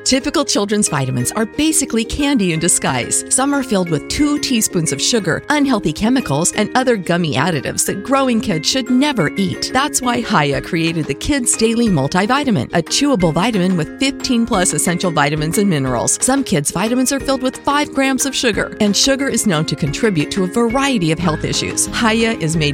Typical children's vitamins are basically candy in disguise. Some are filled with 2 teaspoons of sugar, unhealthy chemicals, and other gummy additives that growing kids should never eat. That's why Hiya created the Kids Daily Multivitamin, a chewable vitamin with 15 plus essential vitamins and minerals. Some kids' vitamins are filled with 5 grams of sugar, and sugar is known to contribute to a variety of health issues. Hiya is made